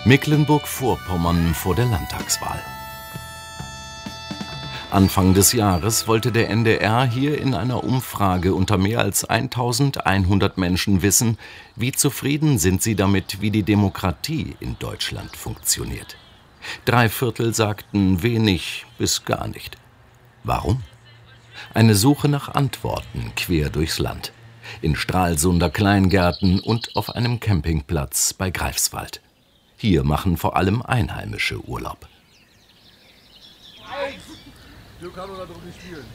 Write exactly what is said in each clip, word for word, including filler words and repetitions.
Mecklenburg-Vorpommern vor der Landtagswahl. Anfang des Jahres wollte der N D R hier in einer Umfrage unter mehr als eintausendeinhundert Menschen wissen, wie zufrieden sind sie damit, wie die Demokratie in Deutschland funktioniert. Drei Viertel sagten wenig bis gar nicht. Warum? Eine Suche nach Antworten quer durchs Land. In Stralsunder Kleingärten und auf einem Campingplatz bei Greifswald. Hier machen vor allem Einheimische Urlaub. Glück kann oder doch nicht spielen.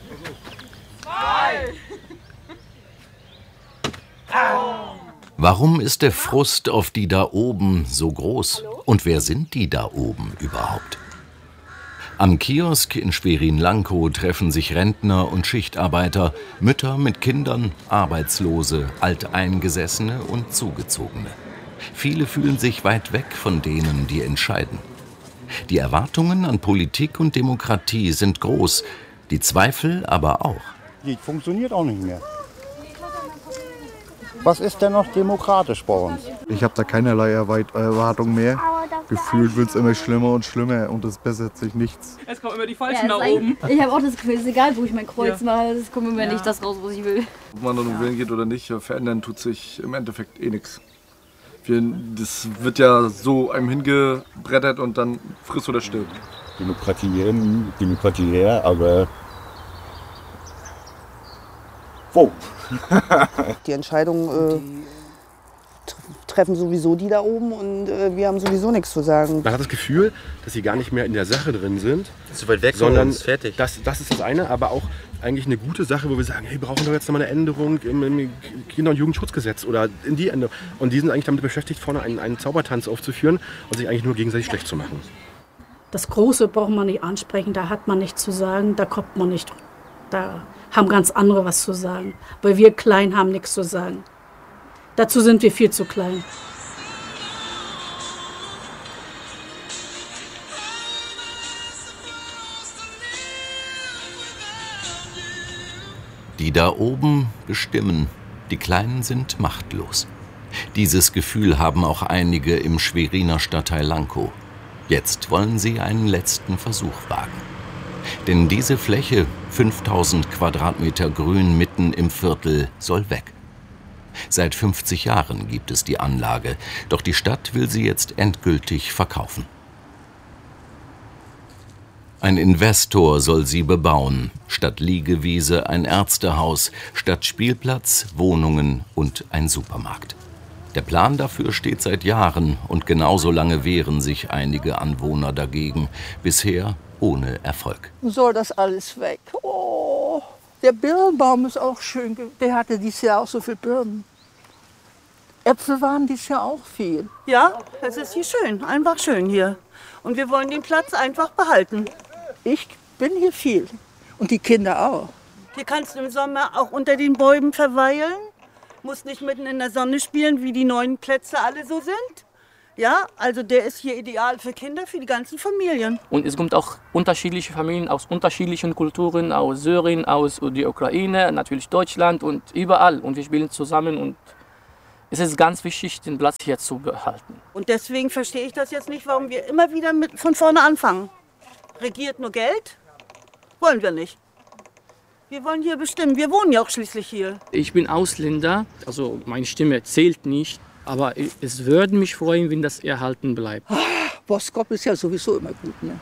Also. Warum ist der Frust auf die da oben so groß? Und wer sind die da oben überhaupt? Am Kiosk in Schwerin-Lankow treffen sich Rentner und Schichtarbeiter, Mütter mit Kindern, Arbeitslose, Alteingesessene und Zugezogene. Viele fühlen sich weit weg von denen, die entscheiden. Die Erwartungen an Politik und Demokratie sind groß, die Zweifel aber auch. Die funktioniert auch nicht mehr. Was ist denn noch demokratisch bei uns? Ich habe da keinerlei Erwartung mehr. Gefühlt wird es immer schlimmer und schlimmer und es bessert sich nichts. Es kommen immer die Falschen ja, nach oben. Ich habe auch das Gefühl, es ist egal, wo ich mein Kreuz ja. mache, es kommt immer ja. nicht das raus, was ich will. Ob man dann um Wählen geht oder nicht, verändern tut sich im Endeffekt eh nichts. Das wird ja so einem hingebrettert und dann frisst oder stirbt. Demokratie, Demokratie her, aber wo? Die Entscheidung äh, treffen sowieso die da oben und äh, wir haben sowieso nichts zu sagen. Man hat das Gefühl, dass sie gar nicht mehr in der Sache drin sind. Zu weit weg, sondern ist fertig. Das, das ist das eine, aber auch eigentlich eine gute Sache, wo wir sagen, hey, wir brauchen doch jetzt noch mal eine Änderung im, im Kinder- und Jugendschutzgesetz oder in die Änderung. Und die sind eigentlich damit beschäftigt, vorne einen, einen Zaubertanz aufzuführen und sich eigentlich nur gegenseitig schlecht zu machen. Das Große braucht man nicht ansprechen, da hat man nichts zu sagen, da kommt man nicht. Da haben ganz andere was zu sagen, weil wir klein haben nichts zu sagen. Dazu sind wir viel zu klein. Die da oben bestimmen, die Kleinen sind machtlos. Dieses Gefühl haben auch einige im Schweriner Stadtteil Lankow. Jetzt wollen sie einen letzten Versuch wagen. Denn diese Fläche, fünftausend Quadratmeter Grün mitten im Viertel, soll weg. Seit fünfzig Jahren gibt es die Anlage, doch die Stadt will sie jetzt endgültig verkaufen. Ein Investor soll sie bebauen, statt Liegewiese ein Ärztehaus, statt Spielplatz Wohnungen und ein Supermarkt. Der Plan dafür steht seit Jahren und genauso lange wehren sich einige Anwohner dagegen, bisher ohne Erfolg. Soll das alles weg? Oh, der Birnbaum ist auch schön, der hatte dieses Jahr auch so viele Birnen. Äpfel waren dieses Jahr auch viel. Ja, es ist hier schön, einfach schön hier. Und wir wollen den Platz einfach behalten. Ich bin hier viel und die Kinder auch. Hier kannst du im Sommer auch unter den Bäumen verweilen, musst nicht mitten in der Sonne spielen, wie die neuen Plätze alle so sind. Ja, also der ist hier ideal für Kinder, für die ganzen Familien. Und es gibt auch unterschiedliche Familien aus unterschiedlichen Kulturen, aus Syrien, aus der Ukraine, natürlich Deutschland und überall. Und wir spielen zusammen und es ist ganz wichtig, den Platz hier zu behalten. Und deswegen verstehe ich das jetzt nicht, warum wir immer wieder mit von vorne anfangen. Regiert nur Geld? Wollen wir nicht. Wir wollen hier bestimmen. Wir wohnen ja auch schließlich hier. Ich bin Ausländer, also meine Stimme zählt nicht. Aber es würde mich freuen, wenn das erhalten bleibt. Ah, Boskop ist ja sowieso immer gut, ne?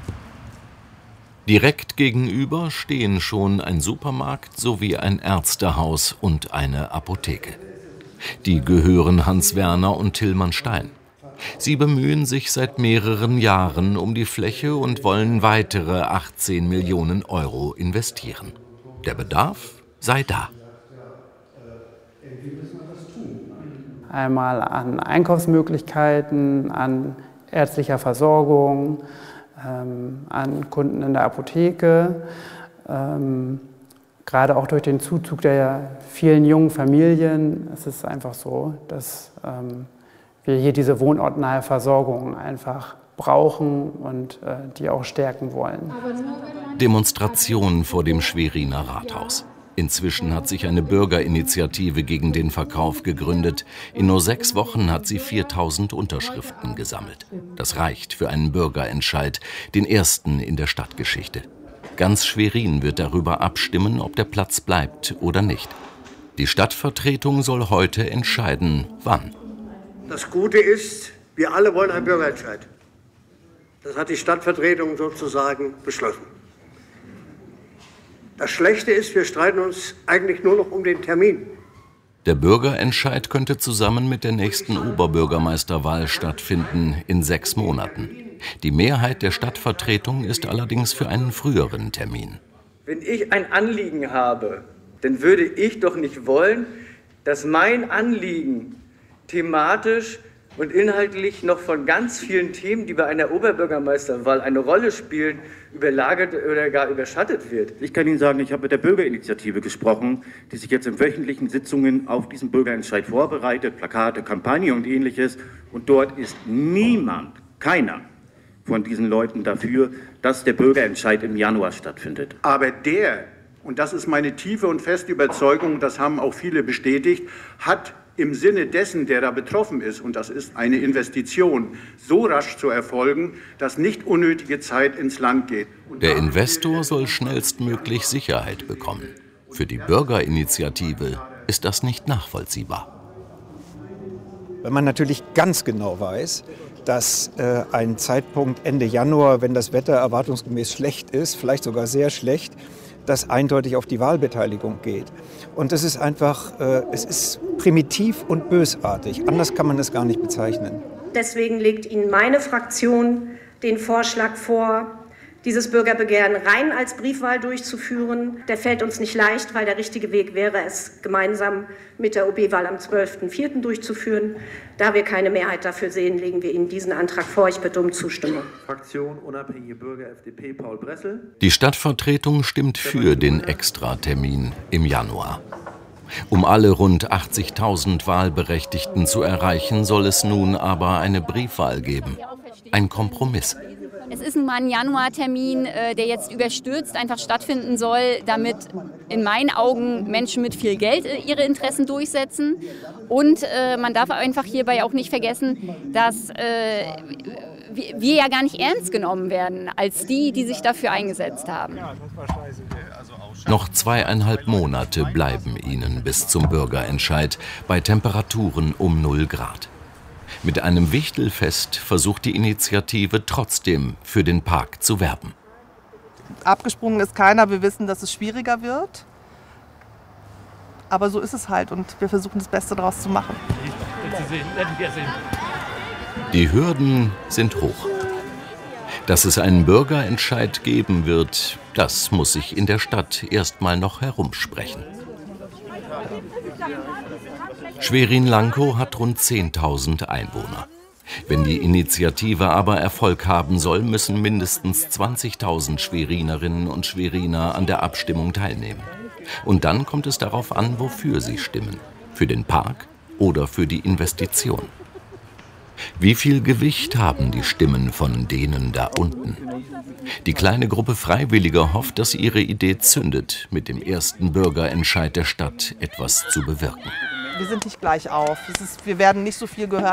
Direkt gegenüber stehen schon ein Supermarkt sowie ein Ärztehaus und eine Apotheke. Die gehören Hans Werner und Tillmann Stein. Sie bemühen sich seit mehreren Jahren um die Fläche und wollen weitere achtzehn Millionen Euro investieren. Der Bedarf sei da. Einmal an Einkaufsmöglichkeiten, an ärztlicher Versorgung, ähm, an Kunden in der Apotheke. Ähm, gerade auch durch den Zuzug der vielen jungen Familien ist es einfach so, dass ähm, wir hier diese wohnortnahe Versorgung einfach brauchen und äh, die auch stärken wollen. Demonstration vor dem Schweriner Rathaus. Inzwischen hat sich eine Bürgerinitiative gegen den Verkauf gegründet. In nur sechs Wochen hat sie viertausend Unterschriften gesammelt. Das reicht für einen Bürgerentscheid, den ersten in der Stadtgeschichte. Ganz Schwerin wird darüber abstimmen, ob der Platz bleibt oder nicht. Die Stadtvertretung soll heute entscheiden, wann. Das Gute ist, wir alle wollen einen Bürgerentscheid. Das hat die Stadtvertretung sozusagen beschlossen. Das Schlechte ist, wir streiten uns eigentlich nur noch um den Termin. Der Bürgerentscheid könnte zusammen mit der nächsten Oberbürgermeisterwahl stattfinden, in sechs Monaten. Die Mehrheit der Stadtvertretung ist allerdings für einen früheren Termin. Wenn ich ein Anliegen habe, dann würde ich doch nicht wollen, dass mein Anliegen thematisch und inhaltlich noch von ganz vielen Themen, die bei einer Oberbürgermeisterwahl eine Rolle spielen, überlagert oder gar überschattet wird. Ich kann Ihnen sagen, ich habe mit der Bürgerinitiative gesprochen, die sich jetzt in wöchentlichen Sitzungen auf diesen Bürgerentscheid vorbereitet, Plakate, Kampagne und Ähnliches. Und dort ist niemand, keiner von diesen Leuten dafür, dass der Bürgerentscheid im Januar stattfindet. Aber der, und das ist meine tiefe und feste Überzeugung, das haben auch viele bestätigt, hat im Sinne dessen, der da betroffen ist, und das ist eine Investition, so rasch zu erfolgen, dass nicht unnötige Zeit ins Land geht. Der Investor soll schnellstmöglich Sicherheit bekommen. Für die Bürgerinitiative ist das nicht nachvollziehbar. Wenn man natürlich ganz genau weiß, dass äh, ein Zeitpunkt Ende Januar, wenn das Wetter erwartungsgemäß schlecht ist, vielleicht sogar sehr schlecht, das eindeutig auf die Wahlbeteiligung geht. Und das ist einfach, äh, es ist primitiv und bösartig. Anders kann man das gar nicht bezeichnen. Deswegen legt Ihnen meine Fraktion den Vorschlag vor, dieses Bürgerbegehren rein als Briefwahl durchzuführen. Der fällt uns nicht leicht, weil der richtige Weg wäre, es gemeinsam mit der O B-Wahl am zwölften vierten durchzuführen. Da wir keine Mehrheit dafür sehen, legen wir Ihnen diesen Antrag vor. Ich bitte um Zustimmung. Fraktion Unabhängige Bürger F D P, Paul Bressel. Die Stadtvertretung stimmt für den Extratermin im Januar. Um alle rund achtzigtausend Wahlberechtigten zu erreichen, soll es nun aber eine Briefwahl geben. Ein Kompromiss. Es ist nun mal ein Januartermin, der jetzt überstürzt einfach stattfinden soll, damit in meinen Augen Menschen mit viel Geld ihre Interessen durchsetzen. Und äh, man darf einfach hierbei auch nicht vergessen, dass äh, wir ja gar nicht ernst genommen werden als die, die sich dafür eingesetzt haben. Noch zweieinhalb Monate bleiben ihnen bis zum Bürgerentscheid bei Temperaturen um null Grad. Mit einem Wichtelfest versucht die Initiative trotzdem für den Park zu werben. Abgesprungen ist keiner, wir wissen, dass es schwieriger wird. Aber so ist es halt und wir versuchen das Beste daraus zu machen. Die Hürden sind hoch. Dass es einen Bürgerentscheid geben wird, das muss sich in der Stadt erst mal noch herumsprechen. Schwerin-Lankow hat rund zehntausend Einwohner. Wenn die Initiative aber Erfolg haben soll, müssen mindestens zwanzigtausend Schwerinerinnen und Schweriner an der Abstimmung teilnehmen. Und dann kommt es darauf an, wofür sie stimmen. Für den Park oder für die Investition. Wie viel Gewicht haben die Stimmen von denen da unten? Die kleine Gruppe Freiwilliger hofft, dass ihre Idee zündet, mit dem ersten Bürgerentscheid der Stadt etwas zu bewirken. Wir sind nicht gleich auf. Es ist, wir werden nicht so viel gehört.